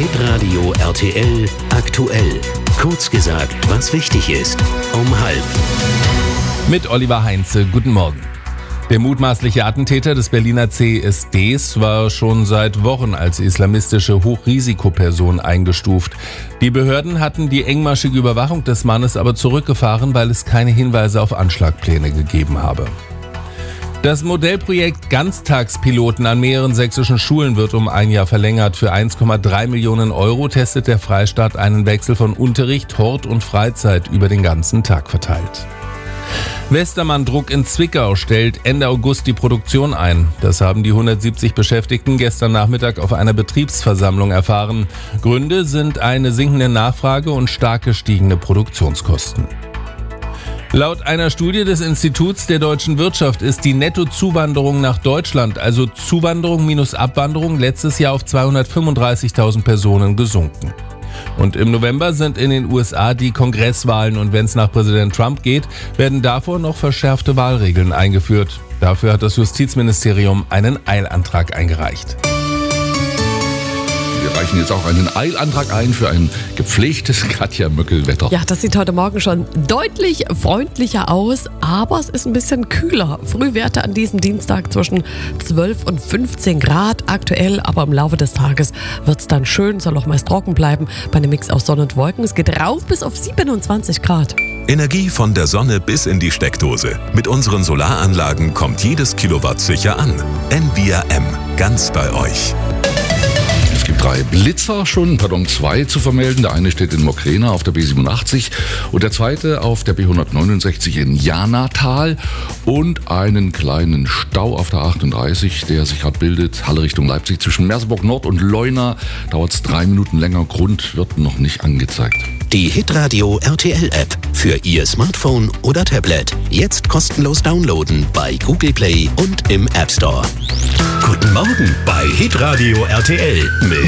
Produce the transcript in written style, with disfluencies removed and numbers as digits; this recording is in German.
Hitradio RTL aktuell. Kurz gesagt, was wichtig ist. Um 12:30. Mit Oliver Heinze, guten Morgen. Der mutmaßliche Attentäter des Berliner CSDs war schon seit Wochen als islamistische Hochrisikoperson eingestuft. Die Behörden hatten die engmaschige Überwachung des Mannes aber zurückgefahren, weil es keine Hinweise auf Anschlagpläne gegeben habe. Das Modellprojekt Ganztagspiloten an mehreren sächsischen Schulen wird um ein Jahr verlängert. Für 1,3 Millionen Euro testet der Freistaat einen Wechsel von Unterricht, Hort und Freizeit über den ganzen Tag verteilt. Westermann Druck in Zwickau stellt Ende August die Produktion ein. Das haben die 170 Beschäftigten gestern Nachmittag auf einer Betriebsversammlung erfahren. Gründe sind eine sinkende Nachfrage und stark gestiegene Produktionskosten. Laut einer Studie des Instituts der deutschen Wirtschaft ist die Nettozuwanderung nach Deutschland, also Zuwanderung minus Abwanderung, letztes Jahr auf 235.000 Personen gesunken. Und im November sind in den USA die Kongresswahlen und wenn es nach Präsident Trump geht, werden davor noch verschärfte Wahlregeln eingeführt. Dafür hat das Justizministerium einen Eilantrag eingereicht. Wir reichen jetzt auch einen Eilantrag ein für ein gepflegtes Katja-Möckel-Wetter. Ja, das sieht heute Morgen schon deutlich freundlicher aus, aber es ist ein bisschen kühler. Frühwerte an diesem Dienstag zwischen 12 und 15 Grad aktuell, aber im Laufe des Tages wird es dann schön, soll auch meist trocken bleiben bei einem Mix aus Sonne und Wolken. Es geht rauf bis auf 27 Grad. Energie von der Sonne bis in die Steckdose. Mit unseren Solaranlagen kommt jedes Kilowatt sicher an. Envia M, ganz bei euch. Es gibt 3 Blitzer schon, 2 zu vermelden. Der eine steht in Mokrena auf der B87 und der zweite auf der B169 in Janatal und einen kleinen Stau auf der 38, der sich gerade bildet, Halle Richtung Leipzig zwischen Merseburg Nord und Leuna. Dauert es 3 Minuten länger, Grund wird noch nicht angezeigt. Die Hitradio RTL App für Ihr Smartphone oder Tablet. Jetzt kostenlos downloaden bei Google Play und im App Store. Guten Morgen bei Hitradio RTL mit